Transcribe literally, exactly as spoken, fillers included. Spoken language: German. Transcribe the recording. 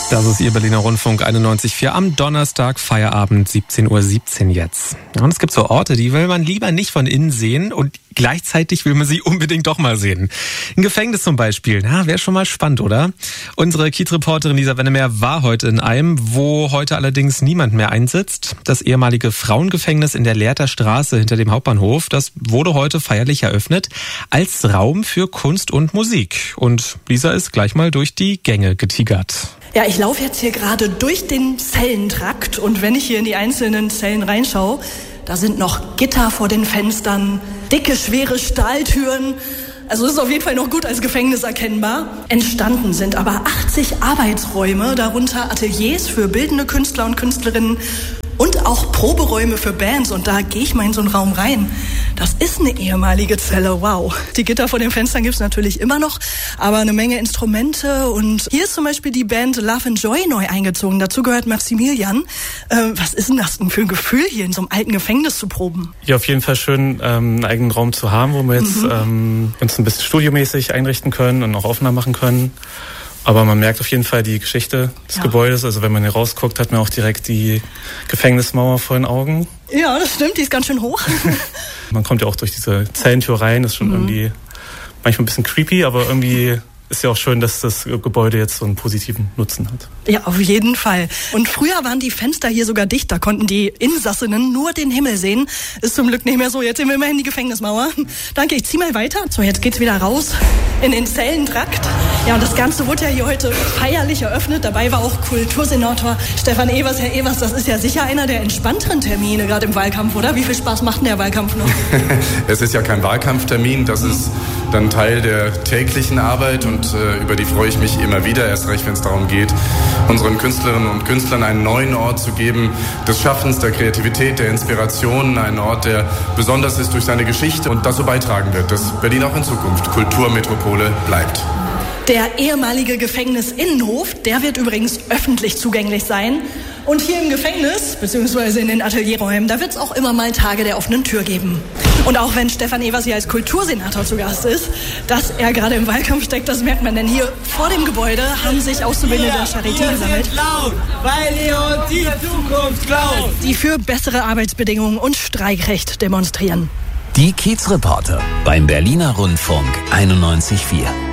Das ist Ihr Berliner Rundfunk einundneunzig Komma vier am Donnerstag, Feierabend, siebzehn Uhr siebzehn jetzt. Und es gibt so Orte, die will man lieber nicht von innen sehen und gleichzeitig will man sie unbedingt doch mal sehen. Ein Gefängnis zum Beispiel, na, wäre schon mal spannend, oder? Unsere Kiez-Reporterin Lisa Wennemer war heute in einem, wo heute allerdings niemand mehr einsitzt. Das ehemalige Frauengefängnis in der Lehrter Straße hinter dem Hauptbahnhof, das wurde heute feierlich eröffnet als Raum für Kunst und Musik. Und Lisa ist gleich mal durch die Gänge getigert. Ja, ich laufe jetzt hier gerade durch den Zellentrakt und wenn ich hier in die einzelnen Zellen reinschaue, da sind noch Gitter vor den Fenstern, dicke, schwere Stahltüren. Also es ist auf jeden Fall noch gut als Gefängnis erkennbar. Entstanden sind aber achtzig Arbeitsräume, darunter Ateliers für bildende Künstler und Künstlerinnen und auch Proberäume für Bands. Und da gehe ich mal in so einen Raum rein. Das ist eine ehemalige Zelle, wow. Die Gitter vor den Fenstern gibt's natürlich immer noch, aber eine Menge Instrumente. Und hier ist zum Beispiel die Band Love and Joy neu eingezogen. Dazu gehört Maximilian. Äh, was ist denn das denn für ein Gefühl, hier in so einem alten Gefängnis zu proben? Ja, auf jeden Fall schön, ähm, einen eigenen Raum zu haben, wo wir jetzt mhm. ähm, uns ein bisschen studiomäßig einrichten können und auch Aufnahmen machen können. Aber man merkt auf jeden Fall die Geschichte des ja. Gebäudes. Also wenn man hier rausguckt, hat man auch direkt die Gefängnismauer vor den Augen. Ja, das stimmt, die ist ganz schön hoch. Man kommt ja auch durch diese Zellentür rein, ist schon mhm. irgendwie manchmal ein bisschen creepy, aber irgendwie ist ja auch schön, dass das Gebäude jetzt so einen positiven Nutzen hat. Ja, auf jeden Fall. Und früher waren die Fenster hier sogar dicht, da konnten die Insassinnen nur den Himmel sehen. Ist zum Glück nicht mehr so, jetzt sind wir immerhin die Gefängnismauer. Danke, ich zieh mal weiter. So, jetzt geht's wieder raus in den Zellentrakt. Ja, und das Ganze wurde ja hier heute feierlich eröffnet. Dabei war auch Kultursenator Stefan Evers. Herr Evers, das ist ja sicher einer der entspannteren Termine gerade im Wahlkampf, oder? Wie viel Spaß macht denn der Wahlkampf noch? Es ist ja kein Wahlkampftermin, das ist dann Teil der täglichen Arbeit und äh, über die freue ich mich immer wieder, erst recht, wenn es darum geht, unseren Künstlerinnen und Künstlern einen neuen Ort zu geben, des Schaffens, der Kreativität, der Inspiration, einen Ort, der besonders ist durch seine Geschichte und dazu beitragen wird, dass Berlin auch in Zukunft Kulturmetropole bleibt. Der ehemalige Gefängnisinnenhof, der wird übrigens öffentlich zugänglich sein. Und hier im Gefängnis, beziehungsweise in den Atelierräumen, da wird es auch immer mal Tage der offenen Tür geben. Und auch wenn Stefan Evers hier als Kultursenator zu Gast ist, dass er gerade im Wahlkampf steckt, das merkt man. Denn hier vor dem Gebäude haben sich Auszubildende der Charité gesammelt. Laut, weil ihr uns die Zukunft klaut. Die für bessere Arbeitsbedingungen und Streikrecht demonstrieren. Die Kiez-Reporter beim Berliner Rundfunk einundneunzig Komma vier.